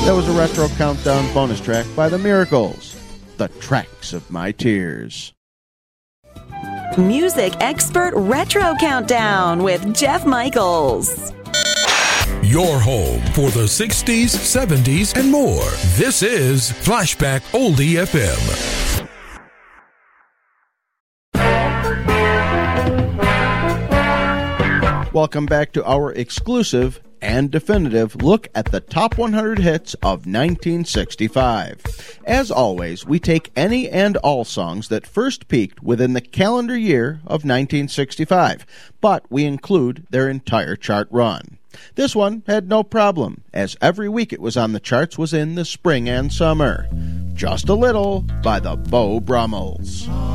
That was a Retro Countdown bonus track by The Miracles, The Tracks of My Tears. Music Expert Retro Countdown with Jeff Michaels. Your home for the 60s, 70s, and more. This is Flashback Oldie FM. Welcome back to our exclusive and definitive look at the top 100 hits of 1965. As always, we take any and all songs that first peaked within the calendar year of 1965, but we include their entire chart run. This one had no problem, as every week it was on the charts was in the spring and summer. Just a Little by the Beau Brummels.